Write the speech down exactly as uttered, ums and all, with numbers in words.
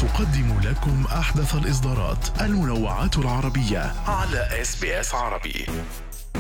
تقدم لكم أحدث الإصدارات المنوعات العربية على إس بي إس عربي.